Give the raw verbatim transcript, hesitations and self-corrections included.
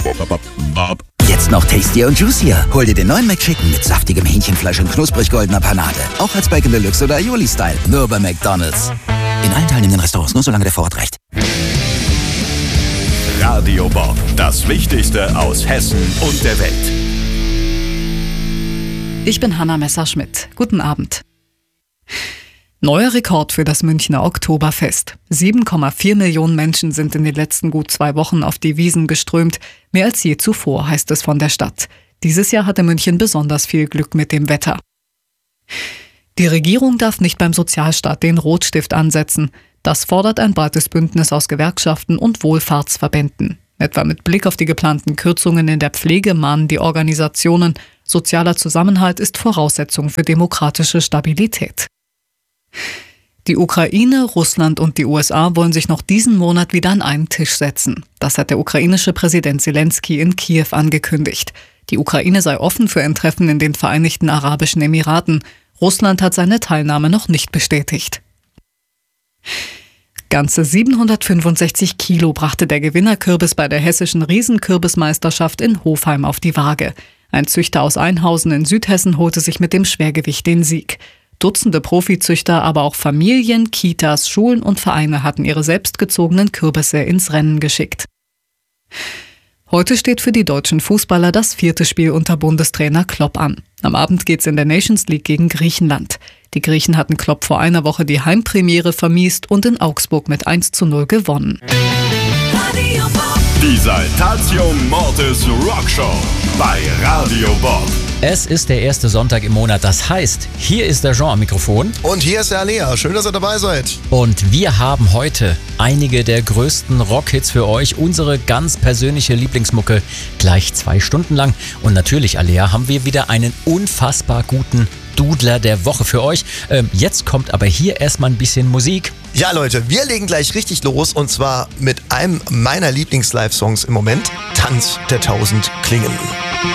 Jetzt noch tastier und juicier. Hol dir den neuen McChicken mit saftigem Hähnchenfleisch und knusprig goldener Panade. Auch als Bacon Deluxe oder Aioli-Style. Nur bei McDonald's. In allen teilnehmenden Restaurants, nur solange der Vorrat reicht. Radio Bob, das Wichtigste aus Hessen und der Welt. Ich bin Hanna Messerschmidt. Guten Abend. Neuer Rekord für das Münchner Oktoberfest. sieben Komma vier Millionen Menschen sind in den letzten gut zwei Wochen auf die Wiesn geströmt. Mehr als je zuvor, heißt es von der Stadt. Dieses Jahr hatte München besonders viel Glück mit dem Wetter. Die Regierung darf nicht beim Sozialstaat den Rotstift ansetzen. Das fordert ein breites Bündnis aus Gewerkschaften und Wohlfahrtsverbänden. Etwa mit Blick auf die geplanten Kürzungen in der Pflege mahnen die Organisationen, sozialer Zusammenhalt ist Voraussetzung für demokratische Stabilität. Die Ukraine, Russland und die U S A wollen sich noch diesen Monat wieder an einen Tisch setzen. Das hat der ukrainische Präsident Zelensky in Kiew angekündigt. Die Ukraine sei offen für ein Treffen in den Vereinigten Arabischen Emiraten. Russland hat seine Teilnahme noch nicht bestätigt. Ganze siebenhundertfünfundsechzig Kilo brachte der Gewinnerkürbis bei der hessischen Riesenkürbismeisterschaft in Hofheim auf die Waage. Ein Züchter aus Einhausen in Südhessen holte sich mit dem Schwergewicht den Sieg. Dutzende Profizüchter, aber auch Familien, Kitas, Schulen und Vereine hatten ihre selbstgezogenen Kürbisse ins Rennen geschickt. Heute steht für die deutschen Fußballer das vierte Spiel unter Bundestrainer Klopp an. Am Abend geht's in der Nations League gegen Griechenland. Die Griechen hatten Klopp vor einer Woche die Heimpremiere vermiest und in Augsburg mit eins zu null gewonnen. Die Saltatio Mortis Rockshow bei Radio Bob. Es ist der erste Sonntag im Monat, das heißt, hier ist der Jean am Mikrofon. Und hier ist der Alea, schön, dass ihr dabei seid. Und wir haben heute einige der größten Rockhits für euch, unsere ganz persönliche Lieblingsmucke, gleich zwei Stunden lang. Und natürlich, Alea, haben wir wieder einen unfassbar guten Dudler der Woche für euch. Ähm, jetzt kommt aber hier erstmal ein bisschen Musik. Ja Leute, wir legen gleich richtig los und zwar mit einem meiner Lieblings-Live-Songs im Moment, Tanz der tausend Klingen.